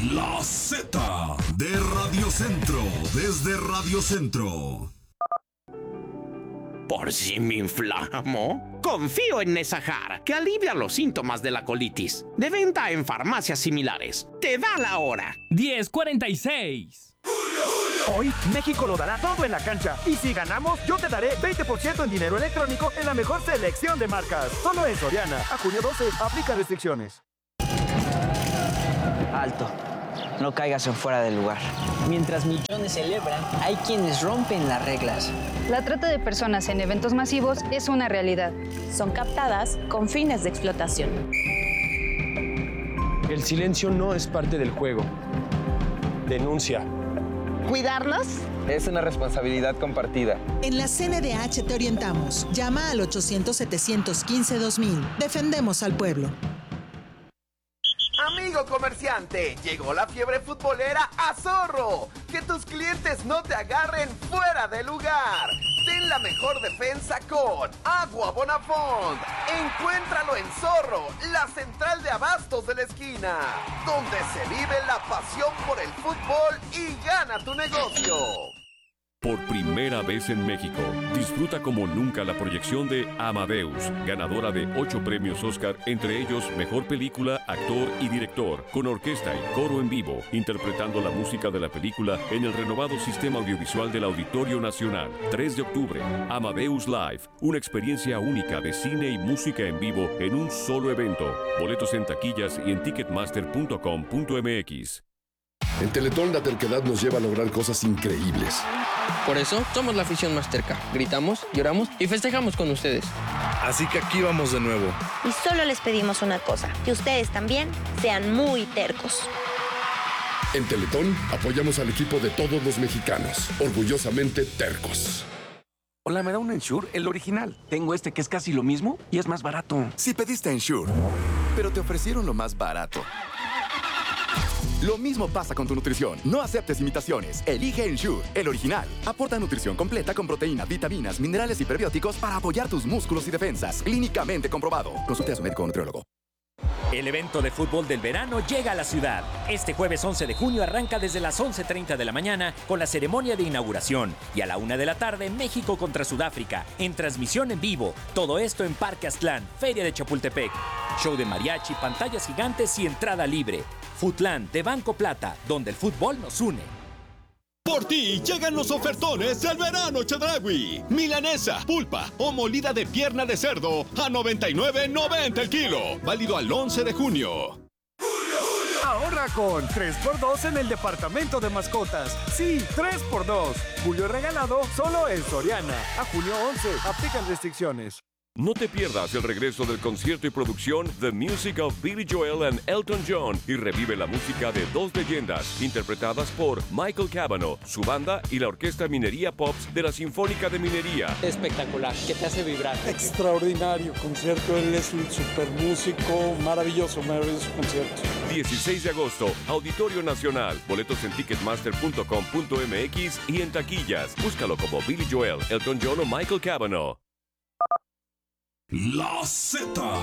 La Z de Radio Centro, desde Radio Centro. ¿Por si me inflamo? Confío en Nesajar, que alivia los síntomas de la colitis. De venta en farmacias similares. Te da la hora. 10:46. Hoy México lo dará todo en la cancha. Y si ganamos, yo te daré 20% en dinero electrónico en la mejor selección de marcas. Solo en Soriana. A junio 12, aplica restricciones. Alto. No caigas en fuera del lugar. Mientras millones celebran, hay quienes rompen las reglas. La trata de personas en eventos masivos es una realidad. Son captadas con fines de explotación. El silencio no es parte del juego. Denuncia. ¿Cuidarnos? Es una responsabilidad compartida. En la CNDH te orientamos. Llama al 800-715-2000. Defendemos al pueblo. Amigo comerciante, llegó la fiebre futbolera a Zorro. Que tus clientes no te agarren fuera de lugar. Ten la mejor defensa con Agua Bonafont. Encuéntralo en Zorro, la central de abastos de la esquina, donde se vive la pasión por el fútbol y gana tu negocio. Por primera vez en México, disfruta como nunca la proyección de Amadeus, ganadora de 8 premios Oscar, entre ellos Mejor Película, Actor y Director, con orquesta y coro en vivo, interpretando la música de la película en el renovado sistema audiovisual del Auditorio Nacional. 3 de octubre, Amadeus Live, una experiencia única de cine y música en vivo en un solo evento. Boletos en taquillas y en ticketmaster.com.mx. En Teletón la terquedad nos lleva a lograr cosas increíbles. Por eso somos la afición más terca. Gritamos, lloramos y festejamos con ustedes. Así que aquí vamos de nuevo. Y solo les pedimos una cosa, que ustedes también sean muy tercos. En Teletón apoyamos al equipo de todos los mexicanos, orgullosamente tercos. Hola, ¿me da un Ensure? El original. Tengo este que es casi lo mismo y es más barato. Si pediste Ensure, pero te ofrecieron lo más barato. Lo mismo pasa con tu nutrición. No aceptes imitaciones. Elige Ensure, el original. Aporta nutrición completa con proteína, vitaminas, minerales y prebióticos para apoyar tus músculos y defensas. Clínicamente comprobado. Consulte a su médico o nutriólogo. El evento de fútbol del verano llega a la ciudad. Este jueves 11 de junio arranca desde las 11:30 de la mañana con la ceremonia de inauguración. Y a la 1 de la tarde, México contra Sudáfrica, en transmisión en vivo. Todo esto en Parque Aztlán, Feria de Chapultepec. Show de mariachi, pantallas gigantes y entrada libre. Futlan de Banco Plata, donde el fútbol nos une. Por ti llegan los ofertones del verano Chedraui. Milanesa, pulpa o molida de pierna de cerdo a $99.90 el kilo. Válido al 11 de junio. Ahorra con 3x2 en el departamento de mascotas. Sí, 3x2. Julio regalado solo en Soriana. A junio 11. Aplican restricciones. No te pierdas el regreso del concierto y producción The Music of Billy Joel and Elton John y revive la música de dos leyendas interpretadas por Michael Cavanaugh, su banda y la Orquesta Minería Pops de la Sinfónica de Minería. Espectacular, que te hace vibrar. Extraordinario concierto, él es un super músico, maravilloso concierto. 16 de agosto, Auditorio Nacional. Boletos en ticketmaster.com.mx y en taquillas. Búscalo como Billy Joel, Elton John o Michael Cavanaugh. La Z.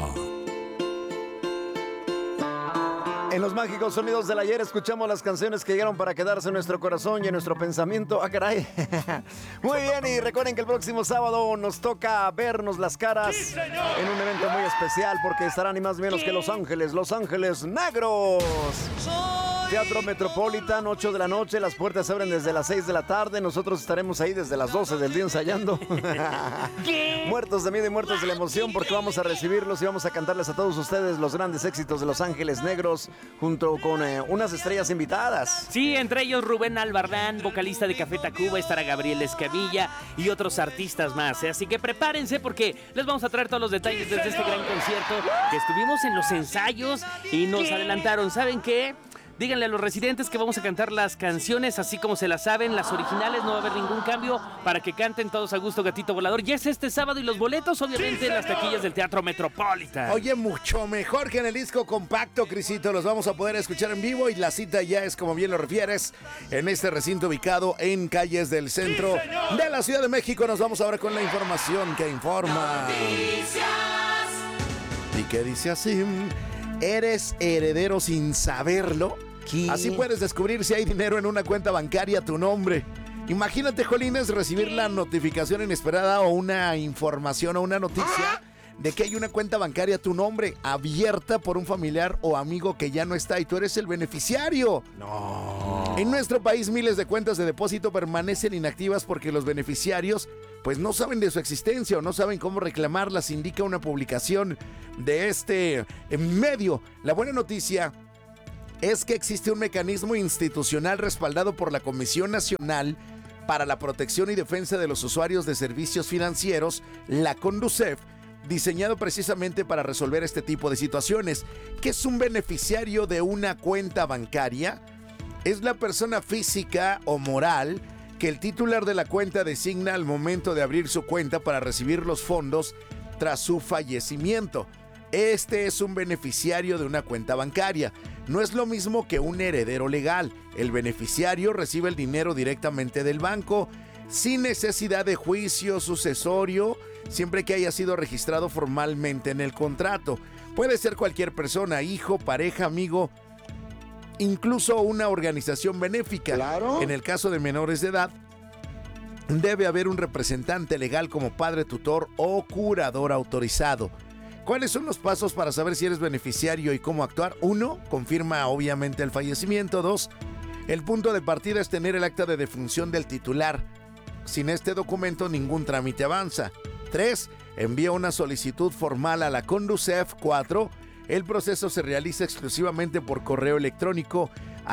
En los mágicos sonidos del ayer escuchamos las canciones que llegaron para quedarse en nuestro corazón y en nuestro pensamiento. ¡Ah, caray! Muy bien, y recuerden que el próximo sábado nos toca vernos las caras en un evento muy especial porque estarán ni más ni menos que Los Ángeles Negros. Teatro Metropolitan, 8 de la noche, las puertas se abren desde las 6 de la tarde, nosotros estaremos ahí desde las 12 del día ensayando. Muertos de miedo y muertos de la emoción porque vamos a recibirlos y vamos a cantarles a todos ustedes los grandes éxitos de Los Ángeles Negros junto con unas estrellas invitadas. Sí, entre ellos Rubén Albarrán, vocalista de Café Tacuba, estará Gabriel Escamilla y otros artistas más, ¿eh? Así que prepárense porque les vamos a traer todos los detalles desde este gran concierto que estuvimos en los ensayos y nos adelantaron. ¿Saben qué? Díganle a los residentes que vamos a cantar las canciones así como se las saben, las originales, no va a haber ningún cambio para que canten todos a gusto Gatito Volador. Y es este sábado y los boletos obviamente en las taquillas del Teatro Metropolitan. Oye, mucho mejor que en el disco compacto, Crisito, los vamos a poder escuchar en vivo y la cita ya es, como bien lo refieres, en este recinto ubicado en calles del centro de la Ciudad de México. Nos vamos ahora con la información que informa. ¿Y qué dice así? ¿Eres heredero sin saberlo? Así puedes descubrir si hay dinero en una cuenta bancaria a tu nombre. Imagínate, Jolines, recibir la notificación inesperada o una información o una noticia de que hay una cuenta bancaria a tu nombre abierta por un familiar o amigo que ya no está y tú eres el beneficiario. No. En nuestro país miles de cuentas de depósito permanecen inactivas porque los beneficiarios pues no saben de su existencia o no saben cómo reclamarlas, indica una publicación de este medio. La buena noticia es que existe un mecanismo institucional respaldado por la Comisión Nacional para la Protección y Defensa de los Usuarios de Servicios Financieros, la CONDUCEF, diseñado precisamente para resolver este tipo de situaciones. ¿Qué es un beneficiario de una cuenta bancaria? Es la persona física o moral que el titular de la cuenta designa al momento de abrir su cuenta para recibir los fondos tras su fallecimiento. Este es un beneficiario de una cuenta bancaria. No es lo mismo que un heredero legal. El beneficiario recibe el dinero directamente del banco, sin necesidad de juicio sucesorio, siempre que haya sido registrado formalmente en el contrato. Puede ser cualquier persona, hijo, pareja, amigo, incluso una organización benéfica. Claro. En el caso de menores de edad, debe haber un representante legal como padre, tutor o curador autorizado. ¿Cuáles son los pasos para saber si eres beneficiario y cómo actuar? 1. Confirma obviamente el fallecimiento. 2. El punto de partida es tener el acta de defunción del titular. Sin este documento ningún trámite avanza. 3. Envía una solicitud formal a la CONDUCEF. 4. El proceso se realiza exclusivamente por correo electrónico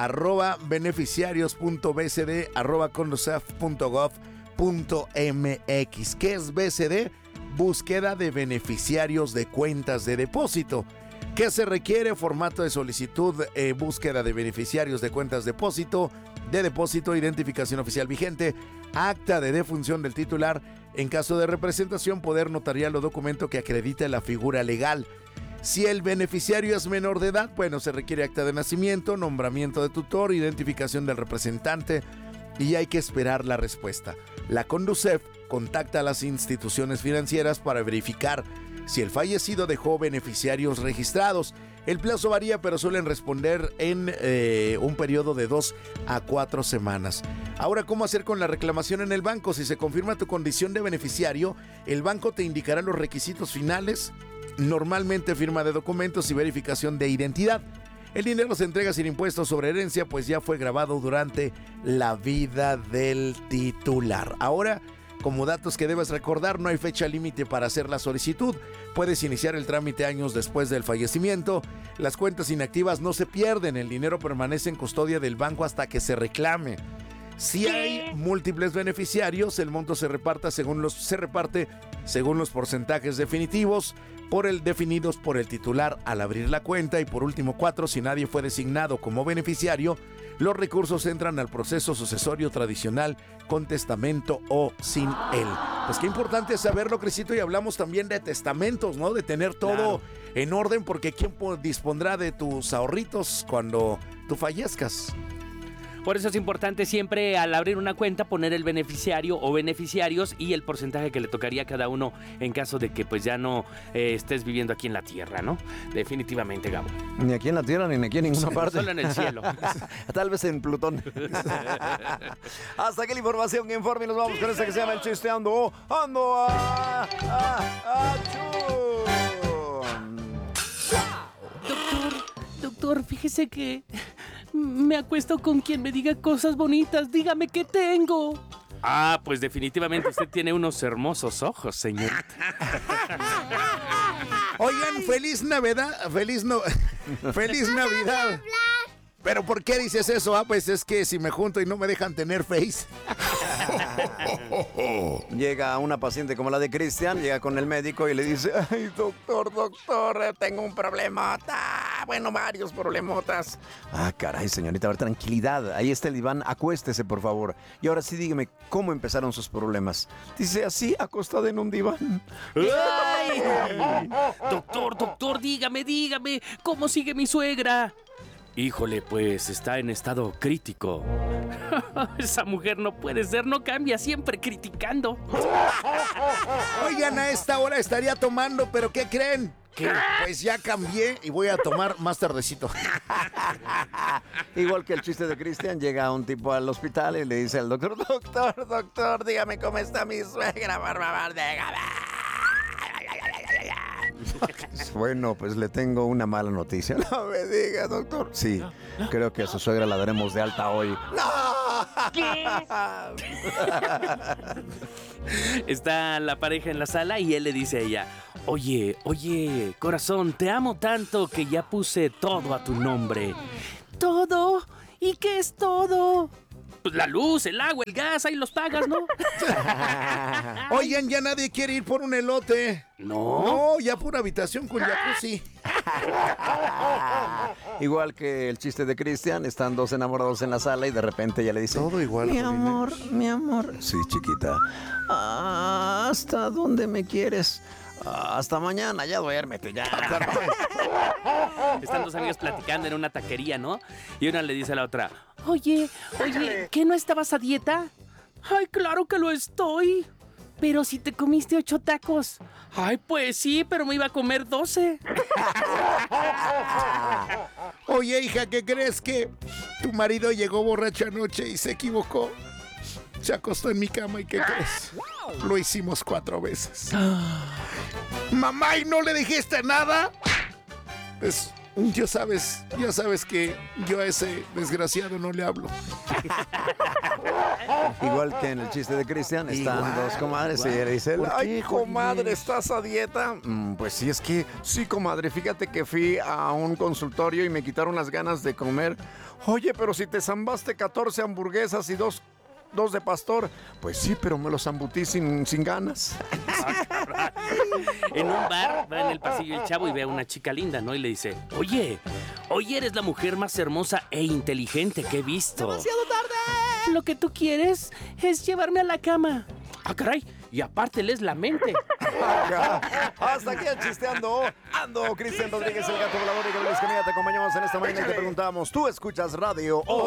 beneficiarios.bcd@conducef.gov.mx. ¿Qué es BCD? Búsqueda de beneficiarios de cuentas de depósito. ¿Qué se requiere? Formato de solicitud, búsqueda de beneficiarios de cuentas de depósito, identificación oficial vigente, acta de defunción del titular, en caso de representación, poder notarial o documento que acredite la figura legal. Si el beneficiario es menor de edad, bueno, se requiere acta de nacimiento, nombramiento de tutor, identificación del representante y hay que esperar la respuesta. La CONDUCEF contacta a las instituciones financieras para verificar si el fallecido dejó beneficiarios registrados. El plazo varía, pero suelen responder en un periodo de 2 a 4 semanas. Ahora, ¿cómo hacer con la reclamación en el banco? Si se confirma tu condición de beneficiario, el banco te indicará los requisitos finales, normalmente firma de documentos y verificación de identidad. El dinero se entrega sin impuestos sobre herencia, pues ya fue grabado durante la vida del titular. Ahora, como datos que debes recordar, no hay fecha límite para hacer la solicitud. Puedes iniciar el trámite años después del fallecimiento. Las cuentas inactivas no se pierden, el dinero permanece en custodia del banco hasta que se reclame. Si hay múltiples beneficiarios, el monto se reparte según los porcentajes definitivos definidos por el titular al abrir la cuenta. Y por último, 4, si nadie fue designado como beneficiario, los recursos entran al proceso sucesorio tradicional con testamento o sin él. Pues qué importante saberlo, Crisito, y hablamos también de testamentos, ¿no? De tener todo en orden, porque ¿quién dispondrá de tus ahorritos cuando tú fallezcas? Por eso es importante siempre al abrir una cuenta poner el beneficiario o beneficiarios y el porcentaje que le tocaría a cada uno en caso de que pues ya no estés viviendo aquí en la tierra, ¿no? Definitivamente, Gabo. Ni aquí en la tierra ni aquí en ninguna parte. Solo en el cielo. Tal vez en Plutón. Hasta aquí la información que informe y nos vamos con este que se llama el chiste ando Doctor, fíjese que me acuesto con quien me diga cosas bonitas. Dígame qué tengo. Ah, pues definitivamente usted tiene unos hermosos ojos, señorita. Oigan, feliz Navidad. Feliz Navidad. ¿Pero por qué dices eso? Ah, pues es que si me junto y no me dejan tener face. Llega una paciente como la de Cristian, llega con el médico y le dice: ay, doctor, tengo un problemota. Bueno, varios problemotas. Ah, caray, señorita, a ver, tranquilidad. Ahí está el diván, acuéstese, por favor. Y ahora sí, dígame, ¿cómo empezaron sus problemas? Dice, así, acostada en un diván. ¡Ay! Doctor, dígame, ¿cómo sigue mi suegra? Híjole, pues está en estado crítico. Esa mujer no puede ser, no cambia, siempre criticando. Oigan, a esta hora estaría tomando, pero ¿qué creen? ¿Qué? Pues ya cambié y voy a tomar más tardecito. Igual que el chiste de Cristian, llega un tipo al hospital y le dice al doctor, doctor, dígame cómo está mi suegra, por favor, dígame. Bueno, pues le tengo una mala noticia. No me diga, doctor. Sí, creo que a su suegra la daremos de alta hoy. ¡No! ¿Qué? Está la pareja en la sala y él le dice a ella, oye, corazón, te amo tanto que ya puse todo a tu nombre. ¿Todo? ¿Y qué es todo? Pues la luz, el agua, el gas, ahí los pagas, ¿no? Oigan, ya nadie quiere ir por un elote. No, ya por habitación con jacuzzi. Igual que el chiste de Cristian, están dos enamorados en la sala y de repente ella le dice, todo igual. Mi amor. Sí, chiquita. ¿Hasta dónde me quieres? Hasta mañana, ya duérmete, ya. Están dos amigas platicando en una taquería, ¿no? Y una le dice a la otra, oye, ¿qué no estabas a dieta? Ay, claro que lo estoy. Pero si te comiste 8 tacos. Ay, pues sí, pero me iba a comer 12. Oye, hija, ¿qué crees? Que tu marido llegó borracho anoche y se equivocó. Se acostó en mi cama y ¿qué crees? Lo hicimos 4 veces. Mamá, ¿y no le dijiste nada? Pues ya sabes que yo a ese desgraciado no le hablo. Igual que en el chiste de Cristian, están dos comadres y ella dice, ay, comadre, ¿estás a dieta? Pues sí, sí, comadre, fíjate que fui a un consultorio y me quitaron las ganas de comer. Oye, pero si te zambaste 14 hamburguesas y dos de pastor. Pues sí, pero me los zambutí sin ganas. En un bar, va en el pasillo el chavo y ve a una chica linda, ¿no? Y le dice, oye, eres la mujer más hermosa e inteligente que he visto. ¡Demasiado tarde! Lo que tú quieres es llevarme a la cama. Ah, caray, y aparte lees la mente. Hasta aquí el chisteando. Cristian Rodríguez, el gato volador y Gabriel Escamilla, te acompañamos en esta mañana y te preguntamos, ¿tú escuchas radio o